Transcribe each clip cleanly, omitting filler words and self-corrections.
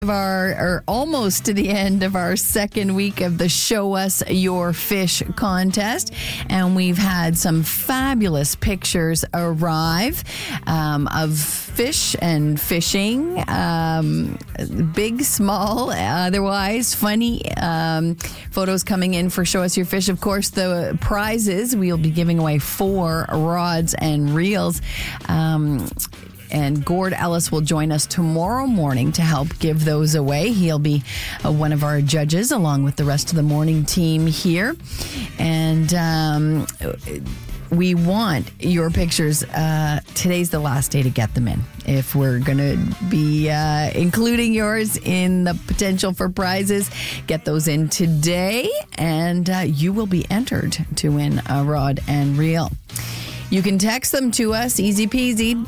Or almost to the end of our second week of the Show Us Your Fish contest. And we've had some fabulous pictures arrive of fish and fishing, big, small, otherwise funny photos coming in for Show Us Your Fish. Of course, the prizes, we'll be giving away 4 rods and reels. And Gord Ellis will join us tomorrow morning to help give those away. He'll be one of our judges along with the rest of the morning team here. And we want your pictures. Today's the last day to get them in. If we're going to be including yours in the potential for prizes, get those in today and you will be entered to win a rod and reel. You can text them to us, easy peasy,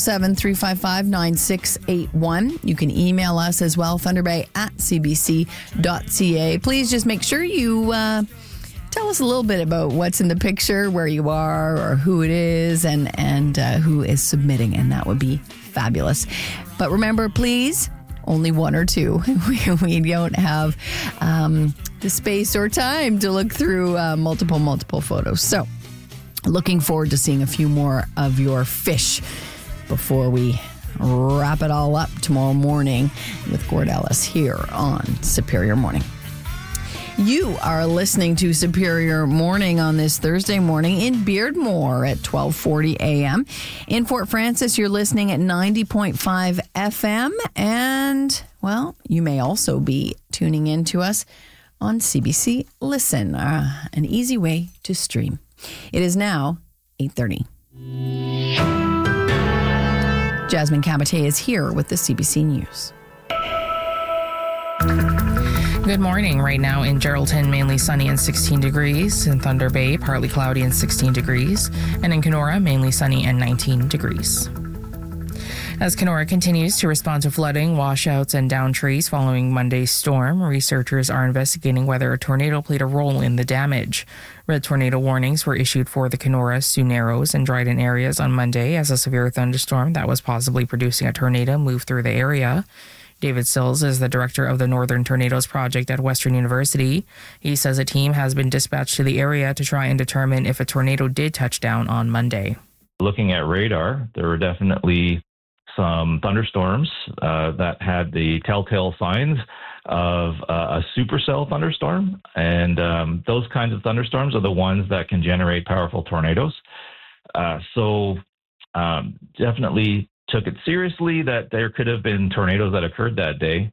807-355-9681. You can email us as well, thunderbay@cbc.ca. Please just make sure you tell us a little bit about what's in the picture, where you are, or who it is, and who is submitting, and that would be fabulous. But remember, please, only 1 or 2. We don't have the space or time to look through multiple photos. So, looking forward to seeing a few more of your fish before we wrap it all up tomorrow morning with Gord Ellis here on Superior Morning. You are listening to Superior Morning on this Thursday morning in Beardmore at 12:40 a.m. In Fort Francis, you're listening at 90.5 FM. And, well, you may also be tuning in to us on CBC Listen, an easy way to stream. It is now 8:30. Jasmine Cabate is here with the CBC News. Good morning. Right now in Geraldton, mainly sunny and 16 degrees. In Thunder Bay, partly cloudy and 16 degrees. And in Kenora, mainly sunny and 19 degrees. As Kenora continues to respond to flooding, washouts, and downed trees following Monday's storm, researchers are investigating whether a tornado played a role in the damage. Red tornado warnings were issued for the Kenora, Sioux Narrows, and Dryden areas on Monday as a severe thunderstorm that was possibly producing a tornado moved through the area. David Sills is the director of the Northern Tornadoes Project at Western University. He says a team has been dispatched to the area to try and determine if a tornado did touch down on Monday. Looking at radar, there were definitely some thunderstorms that had the telltale signs of a supercell thunderstorm. And those kinds of thunderstorms are the ones that can generate powerful tornadoes. So definitely took it seriously that there could have been tornadoes that occurred that day.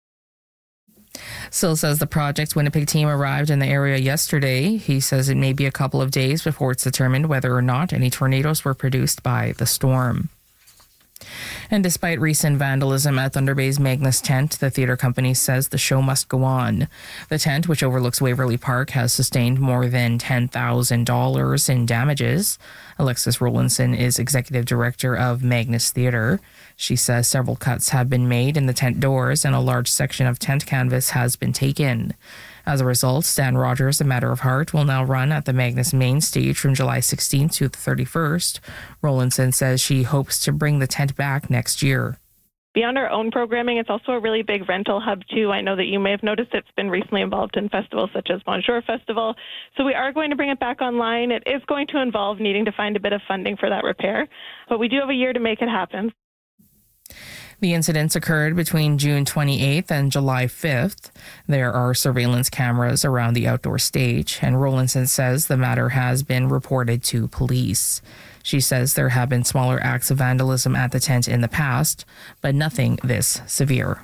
Sill says the project's Winnipeg team arrived in the area yesterday. He says it may be a couple of days before it's determined whether or not any tornadoes were produced by the storm. And despite recent vandalism at Thunder Bay's Magnus tent, the theatre company says the show must go on. The tent, which overlooks Waverly Park, has sustained more than $10,000 in damages. Alexis Rowlandson is executive director of Magnus Theatre. She says several cuts have been made in the tent doors and a large section of tent canvas has been taken. As a result, Stan Rogers, A Matter of Heart, will now run at the Magnus main stage from July 16th to the 31st. Rowlandson says she hopes to bring the tent back next year. Beyond our own programming, it's also a really big rental hub, too. I know that you may have noticed it's been recently involved in festivals such as Bonjour Festival. So we are going to bring it back online. It is going to involve needing to find a bit of funding for that repair, but we do have a year to make it happen. The incidents occurred between June 28th and July 5th. There are surveillance cameras around the outdoor stage, and Rowlandson says the matter has been reported to police. She says there have been smaller acts of vandalism at the tent in the past, but nothing this severe.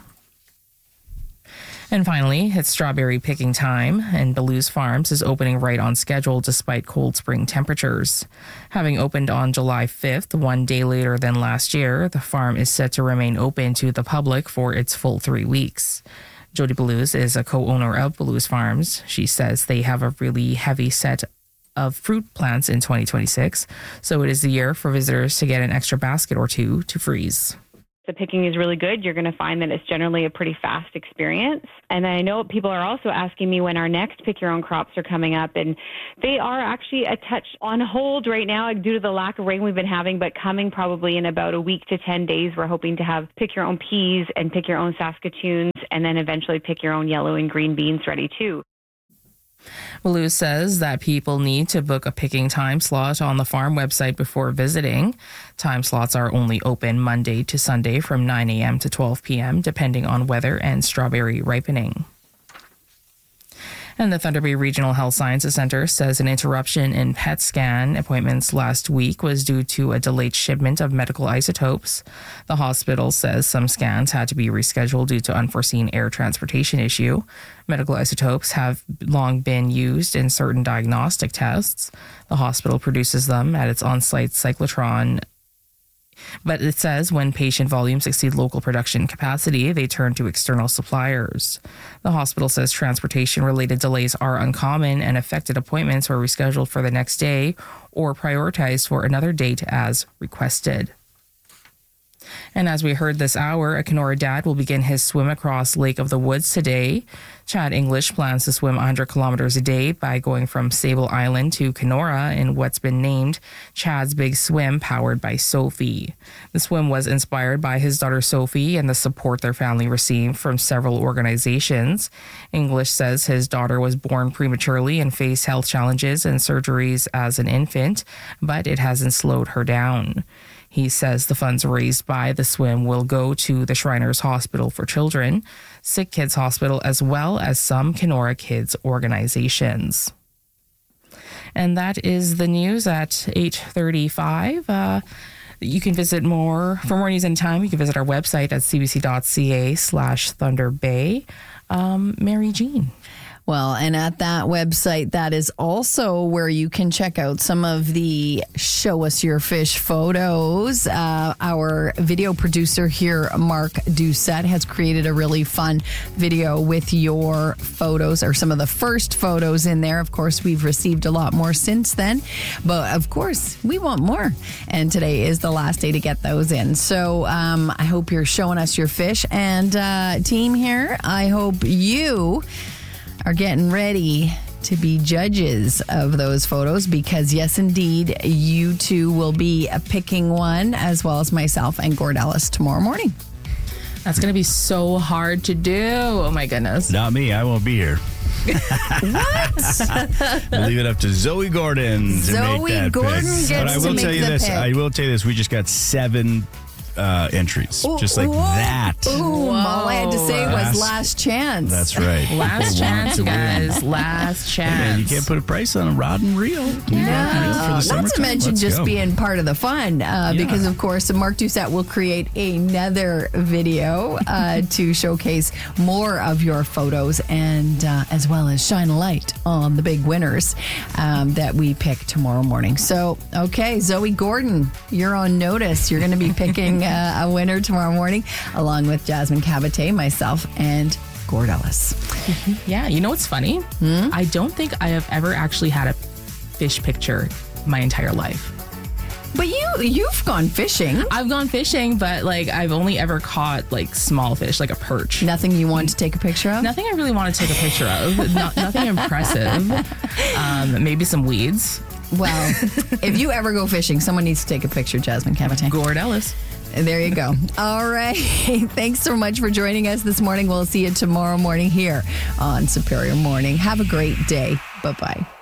And finally, it's strawberry picking time, and Beluse Farms is opening right on schedule despite cold spring temperatures. Having opened on July 5th, 1 day later than last year, the farm is set to remain open to the public for its full 3 weeks. Jody Beluse is a co-owner of Beluse Farms. She says they have a really heavy set of fruit plants in 2026, so it is the year for visitors to get an extra basket or two to freeze. The picking is really good. You're going to find that it's generally a pretty fast experience. And I know people are also asking me when our next pick your own crops are coming up, and they are actually a touch on hold right now due to the lack of rain we've been having, but coming probably in about a week to 10 days. We're hoping to have pick your own peas and pick your own Saskatoons, and then eventually pick your own yellow and green beans ready too. Lou says that people need to book a picking time slot on the farm website before visiting. Time slots are only open Monday to Sunday from 9 a.m. to 12 p.m., depending on weather and strawberry ripening. And the Thunder Bay Regional Health Sciences Centre says an interruption in PET scan appointments last week was due to a delayed shipment of medical isotopes. The hospital says some scans had to be rescheduled due to unforeseen air transportation issue. Medical isotopes have long been used in certain diagnostic tests. The hospital produces them at its on-site cyclotron. But it says when patient volumes exceed local production capacity, they turn to external suppliers. The hospital says transportation-related delays are uncommon and affected appointments were rescheduled for the next day or prioritized for another date as requested. And as we heard this hour, a Kenora dad will begin his swim across Lake of the Woods today. Chad English plans to swim 100 kilometers a day by going from Sable Island to Kenora in what's been named Chad's Big Swim, powered by Sophie. The swim was inspired by his daughter Sophie and the support their family received from several organizations. English says his daughter was born prematurely and faced health challenges and surgeries as an infant, but it hasn't slowed her down. He says the funds raised by the swim will go to the Shriners Hospital for Children, Sick Kids Hospital, as well as some Kenora Kids organizations. And that is the news at 8:35. You can visit for more news and time, you can visit our website at cbc.ca/Thunder Bay. Mary Jean. Well, and at that website, that is also where you can check out some of the Show Us Your Fish photos. Our video producer here, Mark Doucette, has created a really fun video with your photos, or some of the first photos in there. Of course, we've received a lot more since then, but of course, we want more. And today is the last day to get those in. So I hope you're showing us your fish. And team here, I hope you are getting ready to be judges of those photos, because yes, indeed, you two will be picking one, as well as myself and Gord Ellis tomorrow morning. That's going to be so hard to do. Oh my goodness. Not me. I won't be here. What? We'll leave it up to Zoe Gordon to Zoe make that Gordon pick. gets But I to will make tell you the this. pick. I will tell you this. We just got 7 entries, just like that. Ooh, all I had to say was last chance. That's right. Last People want chance, to win. guys. Last chance. And you can't put a price on a rod and reel. Not to mention just being part of the fun, because of course Mark Doucette will create another video to showcase more of your photos, and as well as shine a light on the big winners that we pick tomorrow morning. So, okay, Zoe Gordon, you're on notice. You're going to be picking a winner tomorrow morning, along with Jasmine Cabate, myself, and Gord Ellis. Yeah, you know what's funny? I don't think I have ever actually had a fish picture my entire life. But you've gone fishing. I've gone fishing, but like I've only ever caught like small fish, like a perch. Nothing you want to take a picture of? Nothing I really want to take a picture of. Nothing impressive. Maybe some weeds. Well, if you ever go fishing, someone needs to take a picture, Jasmine Cabate. Gord Ellis. There you go. All right. Thanks so much for joining us this morning. We'll see you tomorrow morning here on Superior Morning. Have a great day. Bye-bye.